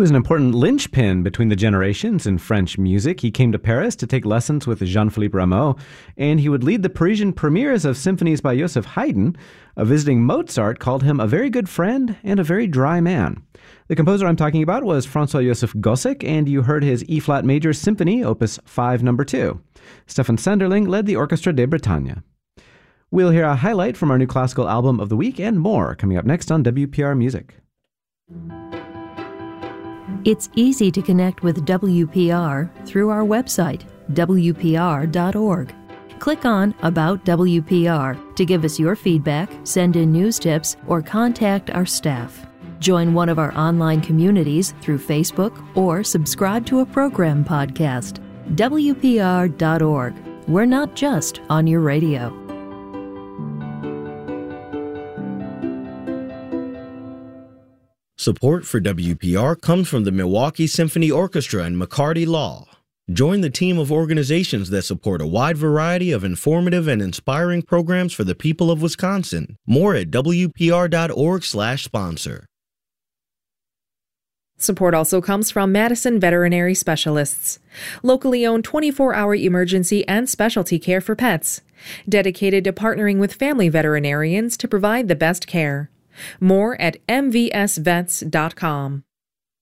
was an important linchpin between the generations in French music. He came to Paris to take lessons with Jean-Philippe Rameau, and he would lead the Parisian premieres of symphonies by Joseph Haydn. A visiting Mozart called him a very good friend and a very dry man. The composer I'm talking about was Francois-Joseph Gossec, and you heard his E-flat major symphony, Opus 5, No. 2. Stefan Sanderling led the Orchestra de Bretagne. We'll hear a highlight from our new classical album of the week and more coming up next on WPR Music. It's easy to connect with WPR through our website, WPR.org. Click on About WPR to give us your feedback, send in news tips, or contact our staff. Join one of our online communities through Facebook or subscribe to a program podcast. WPR.org. We're not just on your radio. Support for WPR comes from the Milwaukee Symphony Orchestra and McCarty Law. Join the team of organizations that support a wide variety of informative and inspiring programs for the people of Wisconsin. More at WPR.org/sponsor. Support also comes from Madison Veterinary Specialists, locally owned 24-hour emergency and specialty care for pets, dedicated to partnering with family veterinarians to provide the best care. More at mvsvets.com.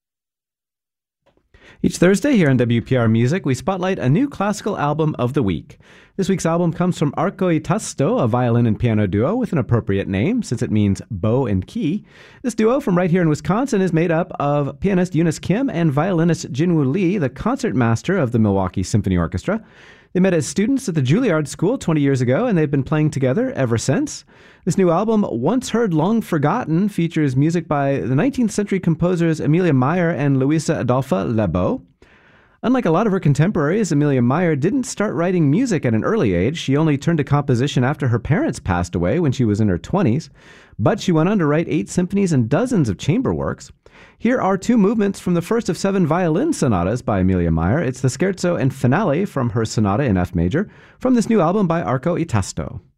Each Thursday here on WPR Music, we spotlight a new classical album of the week. This week's album comes from Arco y Tasto, a violin and piano duo with an appropriate name since it means bow and key. This duo from right here in Wisconsin is made up of pianist Eunice Kim and violinist Jinwoo Lee, the concertmaster of the Milwaukee Symphony Orchestra. They met as students at the Juilliard School 20 years ago, and they've been playing together ever since. This new album, Once Heard, Long Forgotten, features music by the 19th century composers Emilia Meyer and Luisa Adolfa Lebow. Unlike a lot of her contemporaries, Emilia Meyer didn't start writing music at an early age. She only turned to composition after her parents passed away when she was in her 20s. But she went on to write 8 symphonies and dozens of chamber works. Here are 2 movements from the first of 7 violin sonatas by Emilia Meyer. It's the Scherzo and Finale from her sonata in F major, from this new album by Arco y Tasto.